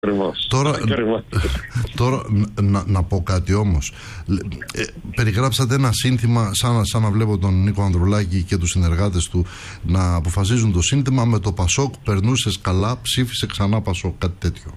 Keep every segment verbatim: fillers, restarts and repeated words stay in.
Ακριβώς. Τώρα, Ακριβώς. τώρα να, να πω κάτι όμως. Ε, περιγράψατε ένα σύνθημα, σαν, σαν να βλέπω τον Νίκο Ανδρουλάκη και τους συνεργάτες του να αποφασίζουν το σύνθημα «Με το Πασόκ περνούσες καλά, ψήφισε ξανά Πασόκ», κάτι τέτοιο.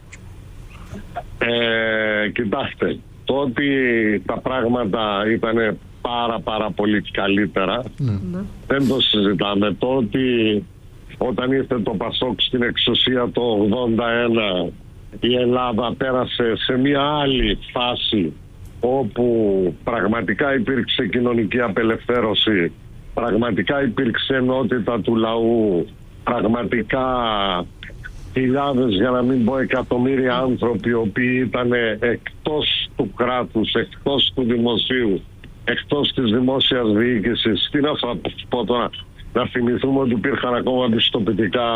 Ε, κοιτάξτε, το ότι τα πράγματα ήταν πάρα πάρα πολύ καλύτερα, ναι, δεν το συζητάμε. Το ότι όταν ήρθε το Πασόκ στην εξουσία το ογδόντα ένα, η Ελλάδα πέρασε σε μια άλλη φάση όπου πραγματικά υπήρξε κοινωνική απελευθέρωση, πραγματικά υπήρξε ενότητα του λαού, πραγματικά χιλιάδες, για να μην πω εκατομμύρια άνθρωποι, οι οποίοι ήταν εκτός του κράτους, εκτός του δημοσίου, εκτός της δημόσιας διοίκησης. Τι να σας πω τώρα, να θυμηθούμε ότι υπήρχαν ακόμα πιστοποιητικά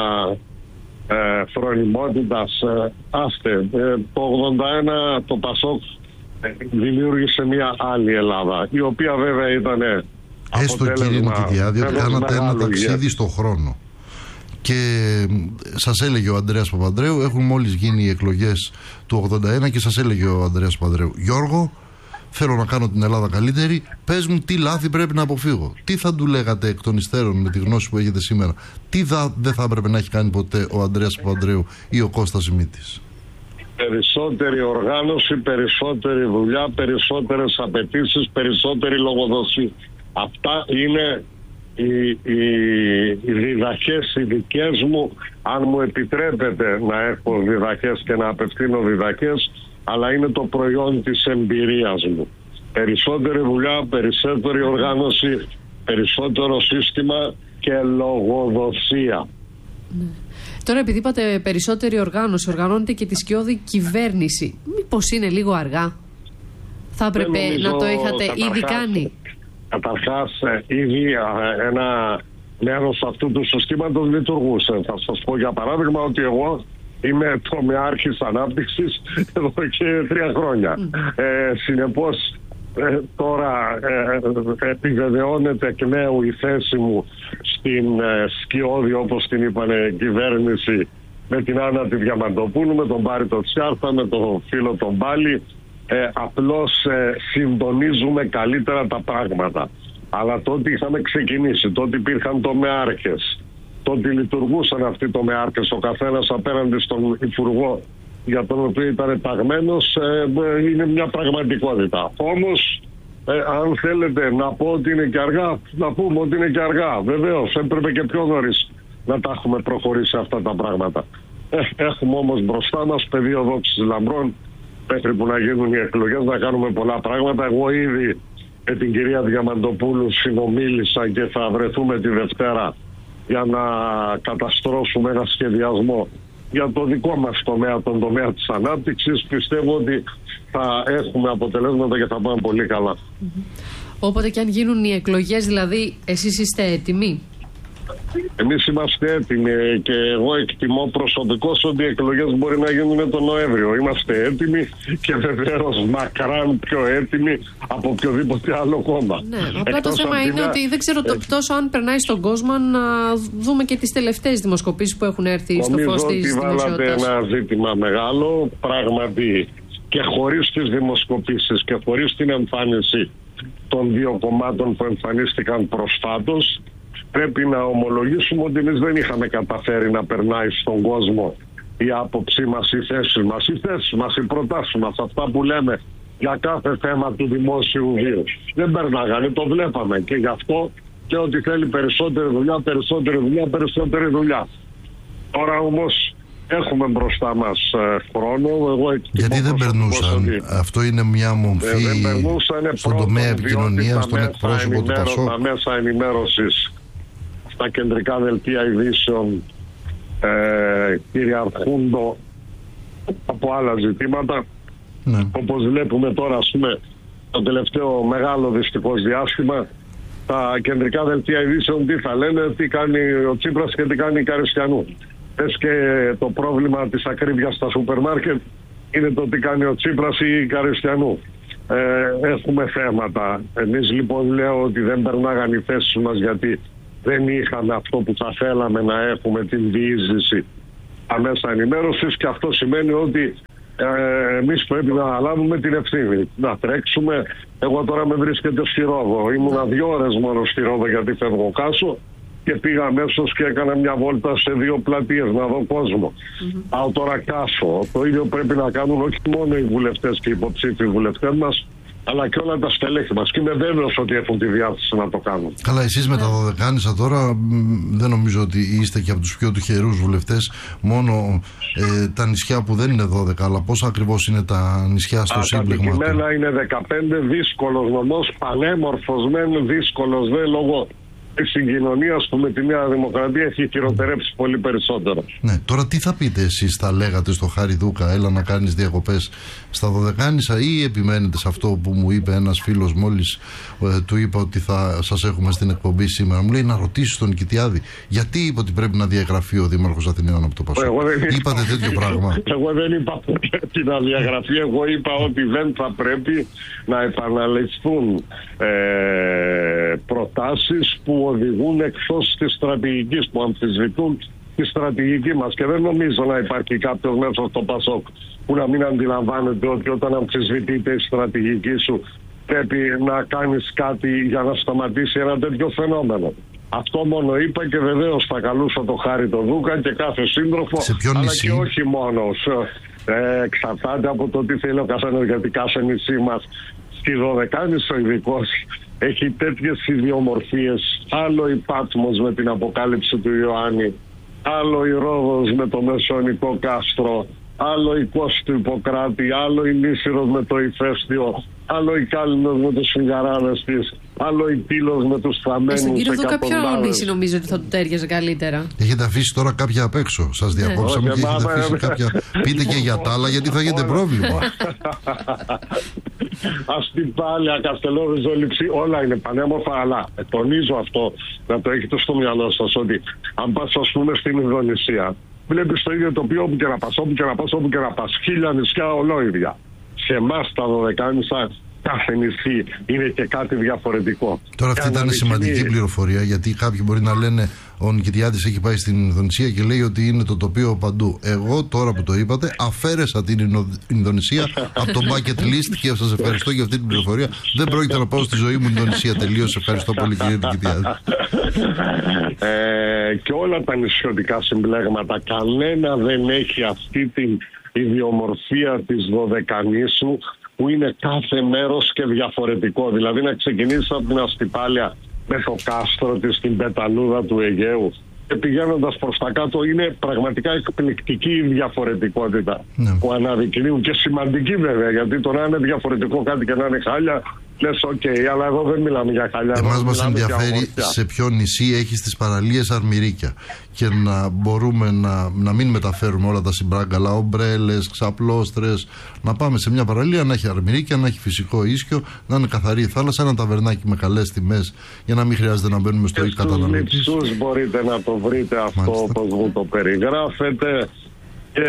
ε, φρονιμότητας. Ε, άστε, ε, το ογδόντα ένα το Πασόκ δημιούργησε μια άλλη Ελλάδα, η οποία βέβαια ήταν έστω, κύριε Νικητιά, διότι κάνατε ένα ταξίδι στον χρόνο. Και σας έλεγε ο Ανδρέας Παπανδρέου, έχουν μόλις γίνει οι εκλογές του ογδόντα ένα και σας έλεγε ο Ανδρέας Παπανδρέου, Γιώργο, θέλω να κάνω την Ελλάδα καλύτερη, πες μου τι λάθη πρέπει να αποφύγω. Τι θα του λέγατε εκ των υστέρων με τη γνώση που έχετε σήμερα? Τι θα, δεν θα έπρεπε να έχει κάνει ποτέ ο Ανδρέας Παπανδρέου ή ο Κώστας Σιμίτης? Περισσότερη οργάνωση, περισσότερη δουλειά, περισσότερες απαιτήσεις, περισσότερη λογοδοσία. Αυτά είναι οι, οι, οι διδαχές οι δικές μου, αν μου επιτρέπετε να έχω διδαχές και να απευθύνω διδαχές, αλλά είναι το προϊόν της εμπειρίας μου. Περισσότερη δουλειά, περισσότερη οργάνωση, περισσότερο σύστημα και λογοδοσία. Ναι. Τώρα, επειδή είπατε περισσότερη οργάνωση, οργανώνεται και τη σκιώδη κυβέρνηση. Μήπως είναι λίγο αργά? Θα έπρεπε νομίζω, να το είχατε ήδη κάνει. Καταρχάς, ήδη ένα μέρος αυτού του συστήματος λειτουργούσε. Θα σας πω για παράδειγμα ότι εγώ είμαι τομεάρχης ανάπτυξης εδώ και τρία χρόνια. Mm. Ε, συνεπώς, ε, τώρα ε, επιβεβαιώνεται εκ νέου η θέση μου στην ε, σκιώδη, όπως την είπανε, κυβέρνηση με την Άννα τη Διαμαντοπούλου, με τον Πάρη τον Τσιάρθα, με τον φίλο τον Πάλι. Ε, απλώς ε, συντονίζουμε καλύτερα τα πράγματα. Αλλά το ότι είχαμε ξεκινήσει, το ότι υπήρχαν τομεάρχες, το ότι λειτουργούσαν αυτοί οι τομεάρχες, ο καθένας απέναντι στον υπουργό για τον οποίο ήταν ταγμένος, ε, είναι μια πραγματικότητα. Όμως, ε, αν θέλετε να πω ότι είναι και αργά, να πούμε ότι είναι και αργά. Βεβαίως, έπρεπε και πιο νωρίς να τα έχουμε προχωρήσει αυτά τα πράγματα. Ε, έχουμε όμως μπροστά μας πεδίο δόξης λαμπρών, μέχρι που να γίνουν οι εκλογές, να κάνουμε πολλά πράγματα. Εγώ ήδη με την κυρία Διαμαντοπούλου συνομίλησα και θα βρεθούμε τη Δευτέρα για να καταστρώσουμε ένα σχεδιασμό για το δικό μας τομέα, τον τομέα της ανάπτυξης. Πιστεύω ότι θα έχουμε αποτελέσματα και θα πάμε πολύ καλά. Mm-hmm. Όποτε και αν γίνουν οι εκλογές, δηλαδή, εσείς είστε έτοιμοι? Εμείς είμαστε έτοιμοι και εγώ εκτιμώ προσωπικώς ότι οι εκλογές μπορεί να γίνουν τον Νοέμβριο. Είμαστε έτοιμοι και βεβαίως μακράν πιο έτοιμοι από οποιοδήποτε άλλο κόμμα. Ναι, απλά το θέμα είναι μια... ότι δεν ξέρω το, τόσο αν περνάει στον κόσμο να δούμε και τις τελευταίες δημοσκοπήσεις που έχουν έρθει στο φως της δημοσιότητας. Νομίζω ότι βάλατε ένα ζήτημα μεγάλο, πράγματι, και χωρίς τις δημοσκοπήσεις και χωρίς την εμφάνιση των δύο κομμάτων που εμφανίστηκαν προσφάτως, πρέπει να ομολογήσουμε ότι εμείς δεν είχαμε καταφέρει να περνάει στον κόσμο η άποψή μας, η θέση μας, οι θέσεις μας, οι προτάσεις μας, αυτά που λέμε για κάθε θέμα του δημόσιου βίου. Δεν περνάγανε, το βλέπαμε και γι' αυτό και ότι θέλει περισσότερη δουλειά, περισσότερη δουλειά, περισσότερη δουλειά. Τώρα όμως έχουμε μπροστά μας ε, χρόνο. Εγώ γιατί δεν περνούσαν? Ότι... Αυτό είναι μια μομφή ε, στον τομέα επικοινωνίας, στον εκπρόσωπο του Πασόκ. Τα μέσα ενημέρωσης, τα κεντρικά δελτία ειδήσεων ε, κυριαρχούντο από άλλα ζητήματα. Ναι. Όπως βλέπουμε τώρα, ας πούμε, το τελευταίο μεγάλο δυστυχώς διάστημα, τα κεντρικά δελτία ειδήσεων τι θα λένε, τι κάνει ο Τσίπρας και τι κάνει η Καριστιανού. Πες και το πρόβλημα της ακρίβειας στα σούπερ μάρκετ είναι το τι κάνει ο Τσίπρας ή η Καριστιανού. Ε, έχουμε θέματα. Εμείς λοιπόν λέω ότι δεν περνάγαν οι θέσεις μας γιατί δεν είχαμε αυτό που θα θέλαμε να έχουμε, την διείσδυση τα μέσα ενημέρωσης, και αυτό σημαίνει ότι ε, εμείς πρέπει να αναλάβουμε την ευθύνη. Να τρέξουμε. Εγώ τώρα με βρίσκεται στη Ρόδο. Ήμουνα δύο ώρες μόνο στη Ρόδο γιατί φεύγω Κάσο και πήγα αμέσως και έκανα μια βόλτα σε δύο πλατείες να δω κόσμο. Mm-hmm. Πάω τώρα Κάσο. Το ίδιο πρέπει να κάνουν όχι μόνο οι βουλευτές και οι υποψήφοι βουλευτές μας, αλλά και όλα τα στελέχη μας. Και είμαι βέβαιος ότι έχουν τη διάθεση να το κάνουν. Καλά, εσείς με τα Δωδεκάνησα τώρα δεν νομίζω ότι είστε και από τους πιο τυχερούς βουλευτές. Μόνο ε, τα νησιά που δεν είναι δώδεκα, αλλά πόσα ακριβώς είναι τα νησιά στο σύμπλεγμα? Τα αντικειμένα είναι δεκαπέντε, δύσκολος νομός, πανέμορφος μεν, δύσκολος δε, λόγω της συγκοινωνίας που με τη Νέα Δημοκρατία έχει χειροτερέψει πολύ περισσότερο. Ναι, τώρα τι θα πείτε εσείς, θα λέγατε στο Χάρη Δούκα, έλα να κάνεις διακοπές στα Δωδεκάνησα, ή επιμένετε σε αυτό που μου είπε ένας φίλος μόλις ε, του είπα ότι θα σας έχουμε στην εκπομπή σήμερα? Μου λέει να ρωτήσεις τον Κιτιάδη γιατί είπε ότι πρέπει να διαγραφεί ο Δήμαρχος Αθηναίων από το Πασόκ. Είπατε τέτοιο πράγμα? Εγώ δεν είπα ότι πρέπει να διαγραφεί. Εγώ είπα ότι δεν θα πρέπει να επαναληφθούν ε, προτάσεις που οδηγούν εκτός της στρατηγικής, που αμφισβητούν τη στρατηγική μας. Και δεν νομίζω να υπάρχει κάποιος μέσα στο Πασόκ που να μην αντιλαμβάνεται ότι όταν αμφισβητείται η στρατηγική σου πρέπει να κάνεις κάτι για να σταματήσει ένα τέτοιο φαινόμενο. Αυτό μόνο είπα, και βεβαίως θα καλούσα το Χάρη τον Δούκα και κάθε σύντροφο, αλλά και όχι μόνος. Ε, εξαρτάται από το τι θέλει ο καθένας, γιατί κάθε νησί μας στη Δωδεκάνησο ειδικώς έχει τέτοιες ιδιομορφίες. Άλλο η Πάτμος με την αποκάλυψη του Ιωάννη, άλλο η Ρόδος με το Μεσαιωνικό κάστρο, άλλο η Κώστη του Ιπποκράτη, άλλο η Νήσυρος με το ηφαίστειο, άλλο η Κάλυμνος με τους φιγαράδες της, άλλο η Πύλος με τους θαμμένους. Στον κύριο Δούκα ποιο νήσι νομίζω ότι θα του τέριαζε καλύτερα? Έχετε αφήσει τώρα κάποια απ' έξω. Σας διακόψαμε, ναι, και έχετε αφήσει κάποια. Πείτε και για τα άλλα, γιατί θα έχετε πρόβλημα. Αστυπάλαια, Καστελόριζο, Ζόληψη, όλα είναι πανέμορφα, αλλά τονίζω αυτό, να το έχετε στο μυαλό σας, ότι αν πας, ας πούμε, στην Ινδονησία, βλέπεις το ίδιο τοπίο όπου και να πας, όπου και να πας, όπου και να πας. Χίλια νησιά ολόιδια. Σε εμάς τα Δωδεκάνησα κάθε νησί είναι και κάτι διαφορετικό. Τώρα αυτή ήταν σημαντική πληροφορία, γιατί κάποιοι μπορεί να λένε ο Νικητιάδης έχει πάει στην Ινδονησία και λέει ότι είναι το τοπίο παντού. Εγώ τώρα που το είπατε αφαίρεσα την Ινδονησία από το bucket list και σας ευχαριστώ για αυτή την πληροφορία. Δεν πρόκειται να πάω στη ζωή μου Ινδονησία τελείως. Ευχαριστώ πολύ, κύριε Νικητιάδη. ε, και όλα τα νησιωτικά συμπλέγματα, κανένα δεν έχει αυτή την ιδιομορφία της Δωδεκανήσου που είναι κάθε μέρος και διαφορετικό. Δηλαδή να ξεκινήσεις από την Αστυπάλαια με το κάστρο της, την πεταλούδα του Αιγαίου, και πηγαίνοντας προς τα κάτω είναι πραγματικά εκπληκτική η διαφορετικότητα, ναι, που αναδεικνύουν, και σημαντική βέβαια, γιατί το να είναι διαφορετικό κάτι και να είναι χάλια, λες οκ, okay, αλλά εδώ δεν μιλάμε για χάλια. Εμάς μας ενδιαφέρει σε ποιο νησί έχει στις παραλίες αρμυρίκια και να μπορούμε να, να μην μεταφέρουμε όλα τα συμπράγκαλα, ομπρέλες, ξαπλώστρες, να πάμε σε μια παραλία να έχει αρμυρίκια, να έχει φυσικό ίσιο, να είναι καθαρή η θάλασσα, ένα ταβερνάκι με καλές τιμές για να μην χρειάζεται να μπαίνουμε στο ή καταναλωτή. Στους μπορείτε να το βρείτε αυτό όπως μου το περιγράφετε, και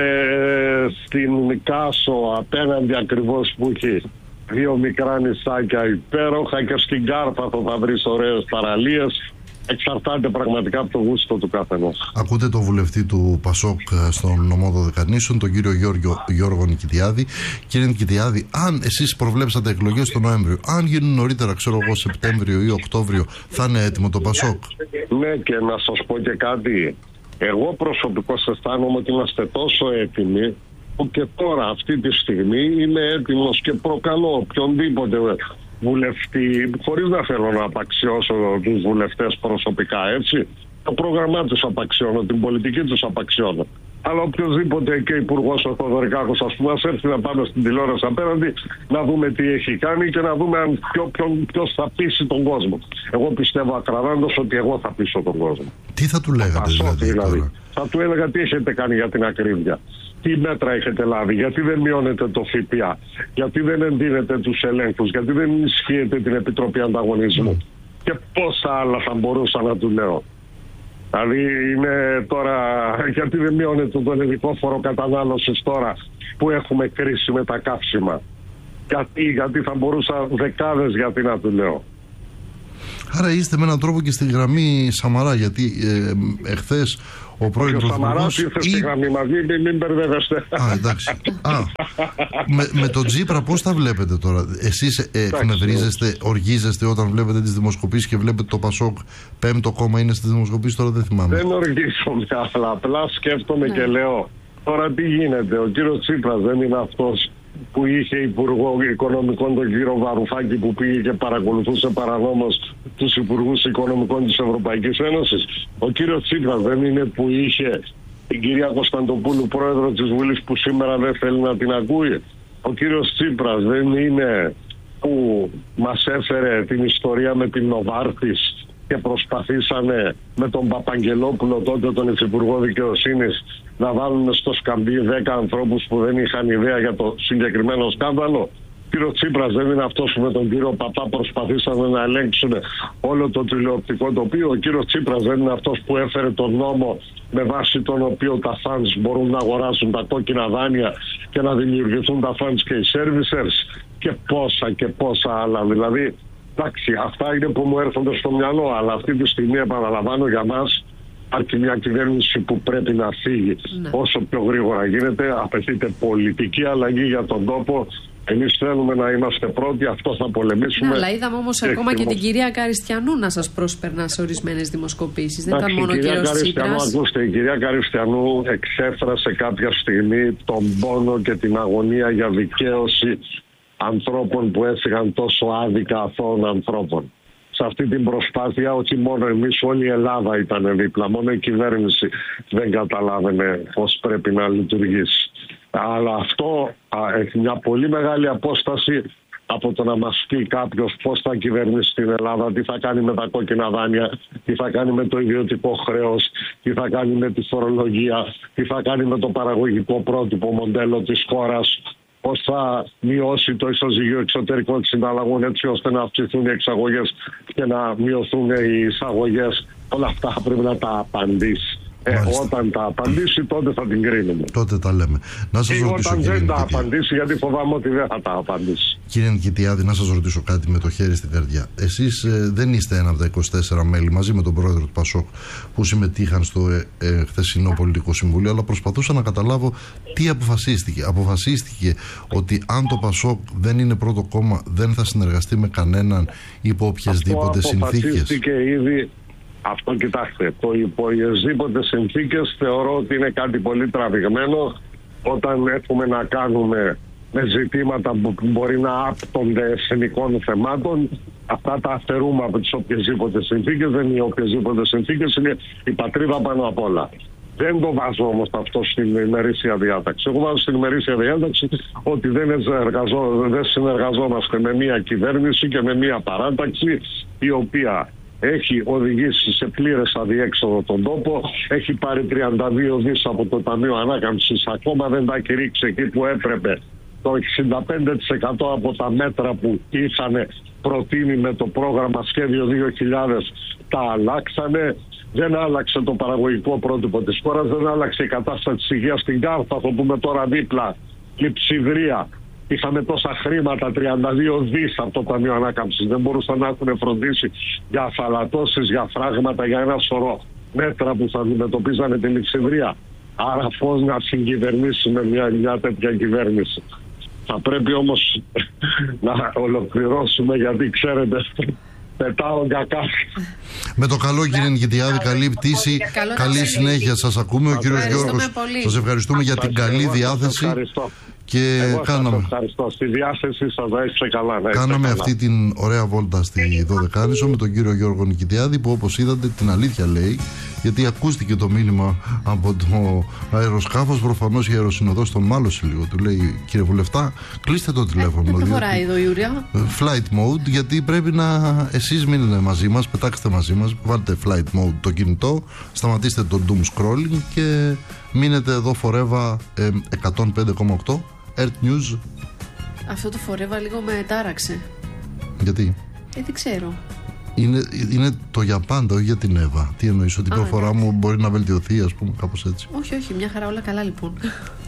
στην Κάσο απέναντι ακριβώς που έχει δύο μικρά νησάκια υπέροχα, και στην Κάρπαθο θα βρεις ωραίες παραλίες. Εξαρτάται πραγματικά από το γούστο του καθενός. Ακούτε το βουλευτή του Πασόκ στον νομό Δωδεκανήσων, τον κύριο Γιώργο, Γιώργο Νικητιάδη. Κύριε Νικητιάδη, αν εσείς προβλέψατε εκλογές τον Νοέμβριο, αν γίνουν νωρίτερα, ξέρω εγώ, Σεπτέμβριο ή Οκτώβριο, θα είναι έτοιμο το Πασόκ? Ναι, και να σας πω και κάτι. Εγώ προσωπικώς αισθάνομαι ότι είμαστε τόσο έτοιμοι που και τώρα αυτή τη στιγμή είμαι έτοιμος και προκαλώ οποιονδήποτε βουλευτή, χωρίς να θέλω να απαξιώσω τους βουλευτές προσωπικά, έτσι, το πρόγραμμά τους απαξιώνω, την πολιτική τους απαξιώνω. Αλλά οποιοδήποτε και υπουργός ο Θοδωρικάκος, ας πούμε, ας έρθει να πάμε στην τηλεόραση απέναντι, να δούμε τι έχει κάνει και να δούμε αν ποιο, ποιο, ποιος θα πείσει τον κόσμο. Εγώ πιστεύω ακραδάντως ότι εγώ θα πείσω τον κόσμο. Τι θα του λέγατε Πασόκ, δηλαδή, δηλαδή. Θα του έλεγα τι έχετε κάνει για την ακρίβεια. Τι μέτρα έχετε λάβει, γιατί δεν μειώνετε το ΦΠΑ, γιατί δεν εντείνετε τους ελέγχους, γιατί δεν ενισχύετε την Επιτροπή Ανταγωνισμού. Mm. Και πόσα άλλα θα μπορούσα να του λέω. Δηλαδή είναι τώρα, γιατί δεν μειώνεται τον ελληνικό φόρο κατανάλωσης τώρα που έχουμε κρίση με τα καύσιμα. Γιατί, γιατί θα μπορούσα δεκάδες γιατί να του λέω. Άρα είστε με έναν τρόπο και στη γραμμή Σαμαρά, γιατί ε, εχθές ο πρώην Πρωθυπουργός... Ο Σαμαράς ήρθε ή... στη γραμμή μαζί, μην, μην μπερδεύεστε. Α, εντάξει. Α, με, με τον Τσίπρα πώς τα βλέπετε τώρα? Εσείς ε, εκνευρίζεστε, οργίζεστε όταν βλέπετε τις δημοσκοπήσεις και βλέπετε το Πασόκ πέμπτο κόμμα είναι στις δημοσκοπήσεις? Τώρα δεν θυμάμαι. Δεν οργίζομαι, αλλά απλά σκέφτομαι ναι. και λέω, τώρα τι γίνεται? Ο κύριος Τσίπρας δεν είναι αυτός που είχε υπουργό οικονομικών τον κύριο Βαρουφάκη, που πήγε και παρακολουθούσε παρανόμως τους υπουργούς οικονομικών της Ευρωπαϊκής Ένωσης? Ο κύριος Τσίπρας δεν είναι που είχε την κυρία Κωνσταντοπούλου, πρόεδρο της Βουλής, που σήμερα δεν θέλει να την ακούει? Ο κύριος Τσίπρας δεν είναι που μας έφερε την ιστορία με την Νοβάρτης και προσπαθήσανε με τον Παπαγγελόπουλο, τότε τον Υφυπουργό Δικαιοσύνης, να βάλουν στο σκαμπί δέκα ανθρώπους που δεν είχαν ιδέα για το συγκεκριμένο σκάνδαλο? Ο κύριος Τσίπρας δεν είναι αυτός που με τον κύριο Παπά προσπαθήσανε να ελέγξουν όλο το τηλεοπτικό τοπίο? Ο κύριος Τσίπρας δεν είναι αυτός που έφερε τον νόμο με βάση τον οποίο τα funds μπορούν να αγοράσουν τα κόκκινα δάνεια και να δημιουργηθούν τα funds και οι servicers, και πόσα και πόσα άλλα? Δηλαδή, εντάξει, αυτά είναι που μου έρχονται στο μυαλό, αλλά αυτή τη στιγμή, επαναλαμβάνω, για μας υπάρχει μια κυβέρνηση που πρέπει να φύγει ναι. όσο πιο γρήγορα γίνεται. Απαιτείται πολιτική αλλαγή για τον τόπο. Εμείς θέλουμε να είμαστε πρώτοι, αυτό θα πολεμήσουμε. Ναι, αλλά είδαμε όμως ακόμα και την κυρία Καριστιανού να σας προσπερνά σε ορισμένες δημοσκοπήσεις. Δεν ήταν μόνο ο κύριος Τσίπρας. Ακούστε, η κυρία Καριστιανού εξέφρασε κάποια στιγμή τον πόνο και την αγωνία για δικαίωση ανθρώπων που έφυγαν τόσο άδικα αθώων ανθρώπων. Σε αυτή την προσπάθεια όχι μόνο εμείς, όλη η Ελλάδα ήταν δίπλα. Μόνο η κυβέρνηση δεν καταλάβαινε πώς πρέπει να λειτουργήσει. Αλλά αυτό α, έχει μια πολύ μεγάλη απόσταση από το να μας πει κάποιος πώς θα κυβερνήσει την Ελλάδα, τι θα κάνει με τα κόκκινα δάνεια, τι θα κάνει με το ιδιωτικό χρέος, τι θα κάνει με τη φορολογία, τι θα κάνει με το παραγωγικό πρότυπο μοντέλο της χώρας, πώς θα μειώσει το ισοζύγιο εξωτερικών συναλλαγών έτσι ώστε να αυξηθούν οι εξαγωγές και να μειωθούν οι εισαγωγές. Όλα αυτά πρέπει να τα απαντήσει. Ε, όταν τα απαντήσει, τότε θα την κρίνουμε. Τότε τα λέμε. Να σας ή ρωτήσω, όταν δεν τα Νικητιάδη, απαντήσει, γιατί φοβάμαι ότι δεν θα τα απαντήσει. Κύριε Νικητιάδη, να σας ρωτήσω κάτι με το χέρι στην καρδιά. Εσείς ε, δεν είστε ένα από τα είκοσι τέσσερα μέλη μαζί με τον πρόεδρο του Πασόκ που συμμετείχαν στο ε, ε, χθεσινό πολιτικό συμβούλιο, αλλά προσπαθούσα να καταλάβω τι αποφασίστηκε. Αποφασίστηκε ότι αν το Πασόκ δεν είναι πρώτο κόμμα, δεν θα συνεργαστεί με κανέναν υπό οποιασδήποτε συνθήκες? Αποφασίστηκε ήδη. Αυτό, κοιτάξτε, το υπό συνθήκες θεωρώ ότι είναι κάτι πολύ τραβηγμένο όταν έχουμε να κάνουμε με ζητήματα που μπορεί να άπτονται εθνικών θεμάτων. Αυτά τα αφαιρούμε από τις οποιασδήποτε συνθήκες. Δεν είναι οι οποιασδήποτε συνθήκες, είναι η πατρίδα πάνω απ' όλα. Δεν το βάζω όμως αυτό στην ημερήσια διάταξη. Εγώ βάζω στην ημερήσια διάταξη ότι δεν, δεν συνεργαζόμαστε με μια κυβέρνηση και με μια παράταξη η οποία έχει οδηγήσει σε πλήρες αδιέξοδο τον τόπο, έχει πάρει τριάντα δύο δις από το Ταμείο Ανάκαμψης, ακόμα δεν τα έχει ρίξει εκεί που έπρεπε. Το εξήντα πέντε τοις εκατό από τα μέτρα που είχαν προτείνει με το πρόγραμμα Σχέδιο δύο χιλιάδες τα αλλάξανε. Δεν άλλαξε το παραγωγικό πρότυπο της χώρας, δεν άλλαξε η κατάσταση της υγείας στην Κάρπαθο, θα πούμε τώρα δίπλα, Λειψιδρία. Είχαμε τόσα χρήματα, τριάντα δύο δις από το Ταμείο Ανάκαμψης. Δεν μπορούσαν να έχουν φροντίσει για αφαλατώσεις, για φράγματα, για ένα σωρό μέτρα που θα αντιμετωπίζανε την Λειψιδρία. Άρα πώς να συγκυβερνήσουμε μια, μια τέτοια κυβέρνηση? Θα πρέπει όμως να ολοκληρώσουμε, γιατί ξέρετε, πετάω κακά. Με το καλό, κύριε Νικητιάδη, καλή πτήση, καλή, καλή συνέχεια. Σας ακούμε. Ο κύριος Γιώργος, σας ευχαριστούμε για την καλή διάθεση. Ευχαριστώ. Και εγώ κάναμε, σας ευχαριστώ. Στη διάθεσή σας να είστε καλά. Να είστε κάναμε καλά. Αυτή την ωραία βόλτα στη Δωδεκάνησο με τον κύριο Γιώργο Νικητιάδη, που όπως είδατε την αλήθεια λέει, γιατί ακούστηκε το μήνυμα από το αεροσκάφος. Προφανώς η αεροσυνοδός τον μάλωσε λίγο. Του λέει, κύριε Βουλευτά, κλείστε το τηλέφωνο. Δεν προχωράει εδώ, Ιουρία. Flight mode, γιατί πρέπει να εσείς μείνετε μαζί μας, πετάξτε μαζί μας, βάλτε flight mode το κινητό, σταματήστε το doom scrolling και μείνετε εδώ forever ε, εκατόν πέντε κόμμα οκτώ Earth News. Αυτό το forever λίγο με τάραξε. Γιατί? Ε, δεν ξέρω. Είναι, είναι το για πάντα, όχι για την Εύα. Τι εννοείς, ότι η προφορά μου μπορεί να βελτιωθεί, ας πούμε, κάπως έτσι? Όχι, όχι, μια χαρά, όλα καλά λοιπόν.